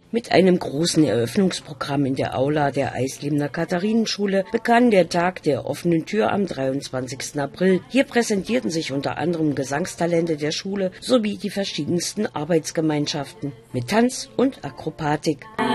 Mit einem großen Eröffnungsprogramm in der Aula der Eislebener Katharinenschule begann der Tag der offenen Tür am 23. April. Hier präsentierten sich unter anderem Gesangstalente der Schule sowie die verschiedensten Arbeitsgemeinschaften mit Tanz und Akrobatik.